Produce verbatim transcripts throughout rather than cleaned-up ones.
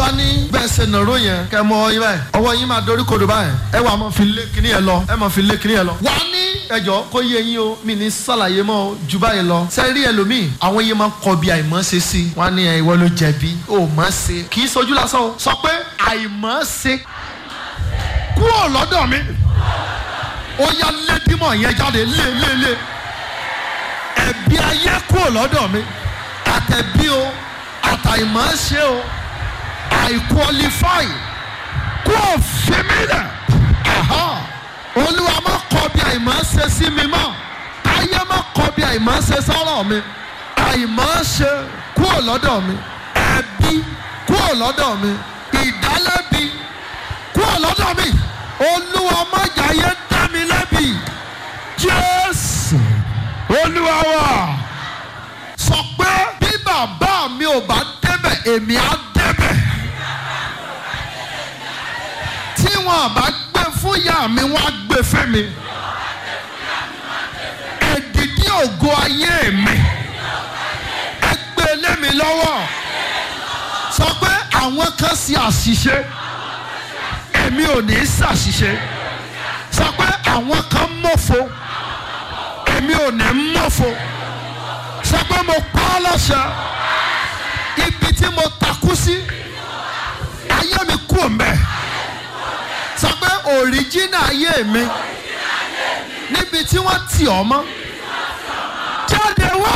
wá ní bẹ́ẹ̀ ṣe nàró yẹn kẹ́ mọ yín báyìí ọwọ́ yín máa dorí kodò báyìí ẹ wà máa fi lé kíní yẹn lọ ẹ máa fi lé kíní yẹn lọ. wà á ní ẹjọ́ kó yé yín o mi ní sàlàyé mọ́ ju báyìí lọ. sẹ́rí ẹlòmíì àwọn yẹn máa kọ bí àìmọ́ ṣe sí wọ́n á ní ìwọ ló jẹ̀bi ó mọ̀ ṣe kì í sojú lásán o sọ pé àìmọ́ ṣe kúrò lọ́dọ̀ mi ó yá lé dímọ̀ yẹn jáde lé lé lé ẹ̀bi ayé kúrò lọ́dọ̀ mi àtẹ̀bí o àtàìmọ̀ ṣe o àìqualify kúrò fèmí lẹ̀ olúwa má kọ bí àìmọ̀ ṣe sí mi mọ́ ayé má kọ bí àìmọ̀ ṣe sọ́rọ̀ mi àìmọ̀ ṣe kúrò lọ́dọ̀ mi ẹ̀bi kúrò lọ́dọ̀ mi ìdálẹ́bi kúrò lọ́dọ̀ mi olúwa má jàyé dá mi lẹ́bi jésù olúwa wa sọ pé bí bàbá mi ò bá débẹ̀ èmi á débẹ̀ tí wọn bá gbé fún ìyá mi wọn á gbé fún mi èdìdí ògo ayé mi ẹ gbé lé mi lọ́wọ́ sọ pé àwọn kan ṣe àṣìṣe èmi ò ní ṣàṣìṣe sọ pé àwọn kan mọ̀fo èmi ò ní mọ̀fo sọ pé mo pa ọ́ lọ́sẹ̀ ibi tí mo takú sí ayé mi kú òǹbẹ sọ pé òríjínà ayé mi níbi tí wọ́n tì ọ́ mọ́ jáde wá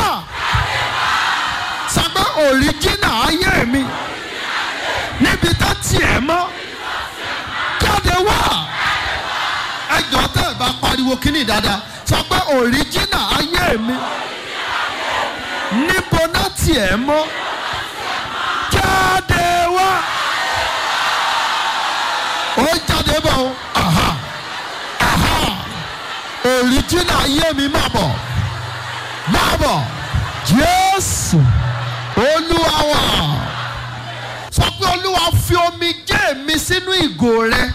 sọ pé òríjínà ayé mi níbi tó tì ẹ́ mọ́ jáde wá ẹjọ́ tẹ́ ẹ bá pariwo kíní dáadáa sọ pé òríjínà ayé mi níbo náà tì ẹ́ mọ́ jáde wá ó jáde bọ̀ ó aha aha òríjínà ayé mi má bọ̀ má bọ̀ Jésù Olúwa wa sọ pé Olúwa fi omijé mi sínú ìgò rẹ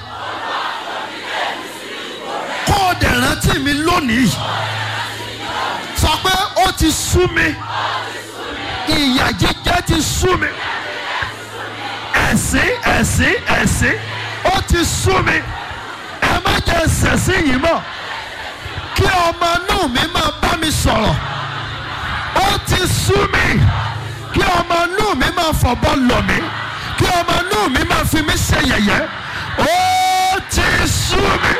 kó o dẹ̀ rántí mi lónìí sọ pé ó ti sú mi ìyà jíjẹ ti sú mi ẹ̀sín ẹ̀sín ẹ̀sín ó ti sú mi ẹ má jẹ́ ṣẹ̀sín yìí mọ́ kí ọmọ inú mi máa bá mi sọ̀rọ̀ ó ti sú mi kí ọmọ inú mi máa fọ̀bọ lọ̀ mí kí ọmọ inú mi máa fi mí ṣe yẹ̀yẹ́ ó ti sú mi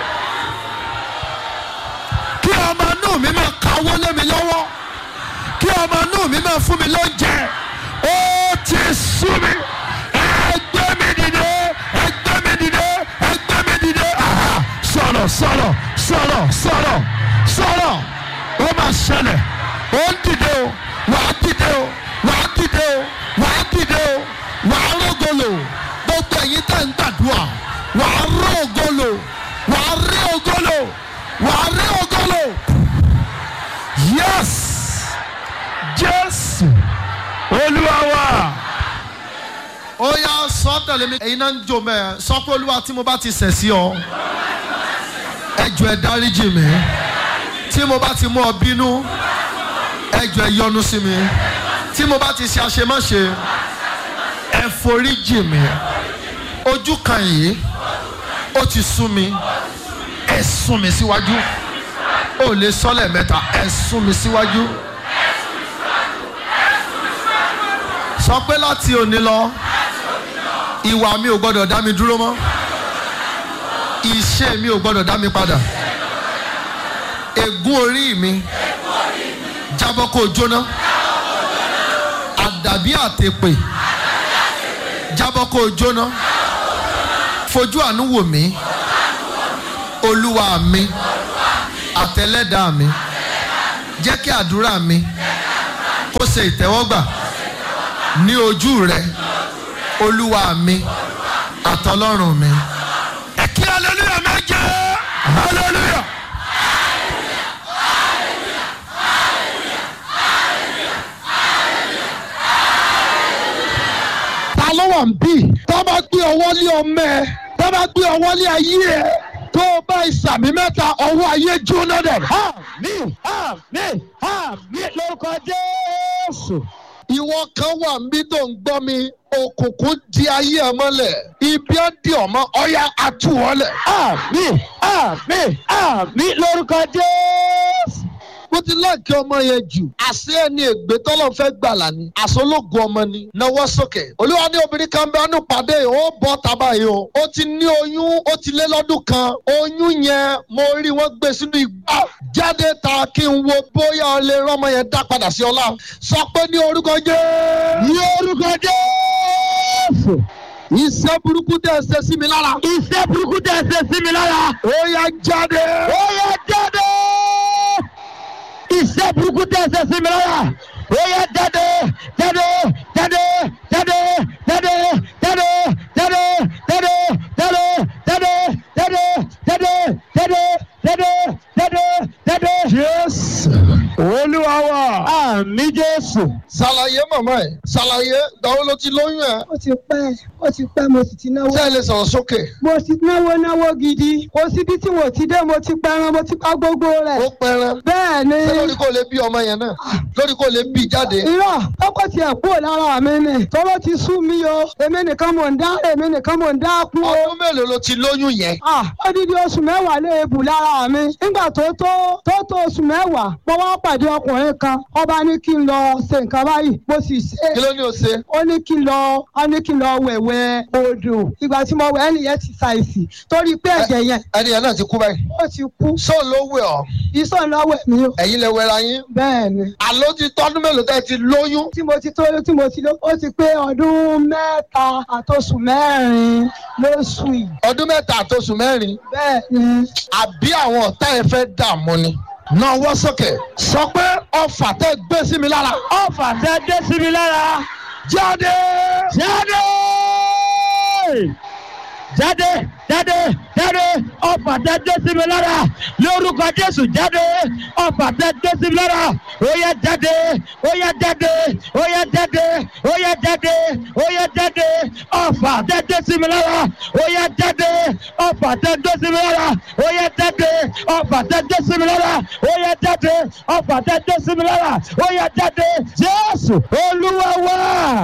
kí ọmọ inú mi máa káwọ́ lé mi lọ́wọ́ kí ọmọ inú mi máa fún mi lóúnjẹ ó ti sú mi ẹgbẹ́ mi dìde ẹgbẹ́ mi dìde ẹgbẹ́ mi dìde aha sọ̀rọ̀ sọ̀rọ̀ sọ̀rọ̀ sọ̀rọ̀ sọ̀rọ̀ ó máa ṣẹlẹ̀ ó ń dìde o wà á dìde o wà á dìde o wà á dìde o wà á rógolo gbogbo ẹ̀yin tẹ̀ ń gbàdúrà wà á rógolo wà á rí ogolo wà á rí ogolo yes Jésù Olúwa wa ó yá sọ tẹ̀lé mi ẹ̀yin náà ń jò mẹ́ sọ pé Olúwa tí mo bá ti ṣẹ̀ sí ọ ẹ jọ̀ọ́ ẹ dáríjì mi tí mo bá ti mú ọ bínú ẹ jọ̀ọ́ ẹ yọ́nú sí mi tí mo bá ti ṣe àṣemáṣe ẹ foríjì mi ojú kan yìí ó ti sú mi ẹ sún mi síwájú ó lè sọ́lẹ̀ mẹ́ta ẹ sún mi síwájú sọ pé láti òní lọ ìwà mi ò gbọdọ̀ dá mi dúró mọ́ ìṣe mi ò gbọdọ̀ dá mi padà ègún orí mi jábọ́ kó jóná àdàbí àtèpè jábọ́ kó jóná fojú àánú wò mí Olúwa mi àtẹlẹ́dàá mi jẹ́ kí àdúrà mi kó ṣe ìtẹ́wọ́gbà ní ojú rẹ Olúwa mi àtọlọ́run mi. ẹ kí hallelujah méje hallelujah. ta ló wà ń bí tó bá gbé ọwọ́ lé ọmọ ẹ tó bá gbé ọwọ́ lé ayé ẹ tó bá ìsàmì mẹ́ta ọwọ́ ayé jóná dẹ̀. àmín àmín àmín lórúkọ Jésù. ìwọ kan wà níbí tó ń gbọ́ mi òkùnkùn di ayé ẹ mọ́lẹ̀ ibi á di ọmọ ọ̀yá àtúwọ́lẹ̀. àmín àmín àmín lórúkọ Jésù. mo ti láàkì ọmọ yẹn jù àṣé ẹni ègbé tọ́lọ̀ fẹ́ gbàlà ni àṣọlógún ọmọ ni náwó sókè olúwa ní obìnrin kan bẹ́ẹ̀ nù pàdé ó bọ́ tábà yìí o ó ti ní oyún ó ti lé lọ́dún kan oyún yẹn mo rí wọ́n gbé sínú igbá jáde ta kí n wo bóyá o lè rán ọmọ yẹn dá padà sí ọlá sọ pé ní orúkọ Jésù. ní orúkọ Jésù. iṣẹ́ burúkú tẹ̀ ṣe sí mi lára. iṣẹ́ burúkú tẹ̀ ṣe sí mi lára. ó yá jáde. ó yá jáde. iṣẹ́ burúkú tẹ̀ ṣe sí mi lára. ó yá jáde jáde jáde jáde jáde jáde jáde jáde jáde jáde jáde jáde jáde jáde jáde jáde. Jésù Olúwa wa. Àmín Jésù. ṣàlàyé màmá ẹ ṣàlàyé dáwọ́ ló ti lóyún ẹ. ó ti pẹ́ ó ti pẹ́ mo sì ti náwó. ṣé ẹ lè sọ̀rọ̀ sókè. mo ti náwó náwó gidi kò síbi tí mo ti dé mo ti pẹran mo ti pa gbogbo rẹ̀. ó pẹran. bẹ́ẹ̀ ni. ṣé lórí kò lè bí ọmọ yẹn náà lórí kò lè bí jáde. irọ́ ọkọ̀ tiẹ̀ kúrò lára mi ni tọ́lọ́ ti sú mi o èmi nìkan mò ń dá èmi nìkan mò ń dá kú o. ọdún mélòó ló ti lóyún yẹn. ah odidi oṣù mẹ́wàá lè bù lára mi nígbà tó tó tó tó oṣù mẹ́wàá mo wá pàdé ọkùnrin kan ọba ní kí n lọ ṣe nǹkan báyìí mo sì ṣe. kí ló ní o ṣe. ó ní kí n lọ ó ní kí n lọ wẹ̀wẹ̀ odò ìgbà tí mo wẹ̀ ẹni yẹn ti ṣàìsì torí pé ẹ̀jẹ̀ yẹn. ẹni yẹn náà ti kú báyìí. ó ti kú. sọ ló wẹ̀ ọ́. ìsọ̀ lọ́wọ́ mi o. ẹ̀yin lẹ wẹra yín. bẹ́ẹ̀ ni. àló ti tọ́dún mélòó tẹ́ ti lóyún. tí mo ti tó tí mo ti lọ ó ti pé ọdún mẹ́ta àtòṣù mẹ́rin lóṣù yìí. ọdún mẹ́ta àtòṣù mẹ́rin. bẹ́ẹ̀ ni. àbí àwọn ọ̀tá ẹ fẹ́ dààmú ni. náwó sókè sọ pé ọfà tẹ́ gbé sí mi lára. ọfà tẹ́ dé sí mi lára. jáde. jáde. jáde jáde jáde ọfà tẹ́ dé sí mi lára lórúkọ Jésù jáde ọfà tẹ́ dé sí mi lára ó yá jáde ó yá jáde ó yá jáde ó yá jáde ó yá jáde ọfà tẹ́ dé sí mi lára ó yá jáde ọfà tẹ́ dé sí mi lára ó yá jáde ọfà tẹ́ dé sí mi lára ó yá jáde ọfà tẹ́ dé sí mi lára ó yá jáde Jésù Olúwa wa.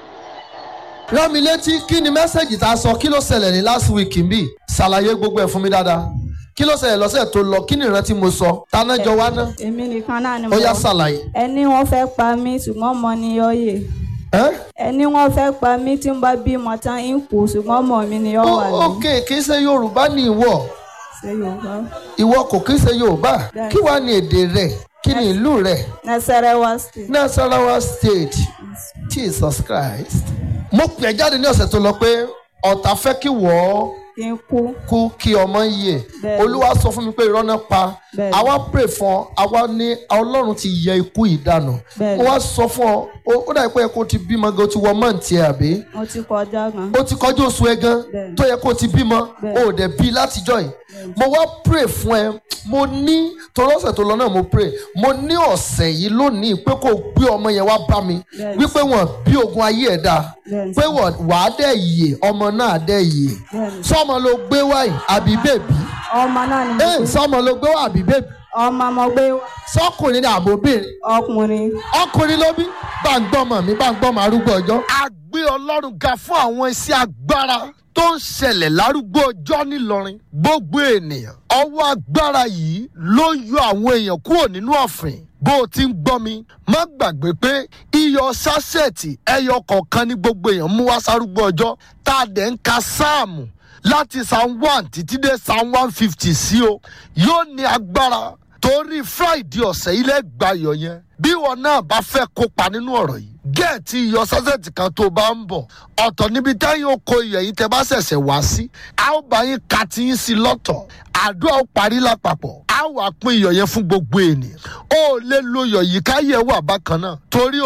rán mi létí kí ni mẹ́sẹ̀gì tá a sọ kí ló ṣẹlẹ̀ ní last week bí ṣàlàyé gbogbo ẹ̀ fún mi dáadáa kí ló ṣẹlẹ̀ lọ́sẹ̀ tó lọ kí ni ìrántí mo sọ táná jọ wá ná. èmi nìkan náà ni mo. ó yá ṣàlàyé. ẹni wọ́n fẹ́ pa mí ṣùgbọ́n mo ní ọyẹ. ẹni wọ́n fẹ́ pa mí tí n bá bímọ tán ń kú ṣùgbọ́n ọmọ mi ni ó wà ní. ok kì í ṣe Yorùbá ni ìwọ. ṣe Yorùbá. ìwọ kò kì í ṣe Yorùbá kí wàá ní èdè rẹ kí ni ìlú rẹ. Nasarawa State. Nasarawa State Jesus Christ. mo pè jáde ní ọ̀sẹ̀ tó lọ pé ọ̀tá fẹ́ kí wọ́ọ́ kí n kú. kú kí ọmọ yè Olúwa sọ fún mi pé irọ́ náà pa àwa pray fún ọ àwa ní Ọlọ́run ti yẹ ikú ìdànù mo wá sọ fún ọ ó dà pé kó o ti bímọ gan o ti wọ mọ́ǹtì ẹ̀ àbí. mo ti kọjá gan. o ti kọjú oṣù ẹ gan tó yẹ kó o ti bímọ o ò dẹ̀ bí látijọ́ yìí mo wá pray fún ẹ mo ní torí ọ̀sẹ̀ tó lọ náà mo pray mo ní ọ̀sẹ̀ yìí lónìí pé kó o gbé ọmọ yẹn wá bá mi wípé wọn bí ogun ayé ẹ̀ dáa pé wàá dẹ̀ yè ọmọ náà dẹ̀ yè sọmọ ló gbé wáyé àbí bèbí. ọmọ náà ni mo gbé. sọmọ ló gbé wá àbí bèbí. ọmọ mo gbé wá. sọkùnrin ni àbóbìnrin. ọkùnrin. ọkùnrin ló bí bá ń gbọ́mọ mi bá ń gbọ́mọ arúgbó ọjọ́. a gbé Ọlọ́run ga fún àwọn iṣẹ́ agbára tó ń ṣẹlẹ̀ lárúgbó ọjọ́ nílọrin gbogbo ènìyàn ọwọ́ agbára yìí ló yọ àwọn èèyàn kúrò nínú ọ̀fìn bó o ti ń gbọ́ mi má gbàgbé pé iyọ̀ sásẹ̀tì ẹyọ kọ̀ọ̀kan ní gbogbo èèyàn mú wá sárúgbó ọjọ́ tá a dẹ̀ ń ka sáàmù láti psalm one títí dé psalm one fifty sí o yóò ní agbára torí Friday ọ̀sẹ̀ ilé gbayọ̀ yẹn bí wọn náà bá fẹ́ kópa nínú ọ̀rọ̀ yìí gẹ́ẹ̀tì iyọ̀ sásẹ̀tì kan tó bá ń bọ̀ ọ̀tọ̀ níbi táyọ̀ oko iyọ̀ yìí tẹ́ bá ṣẹ̀ṣẹ̀ wá sí a ó bá yín ka ti yín sí lọ́tọ̀ àdúrà ó parí lápapọ̀ a wà pín iyọ̀ yẹn fún gbogbo ènìyàn ó lè lo iyọ̀ yìí káyẹ̀ wà bákan náà torí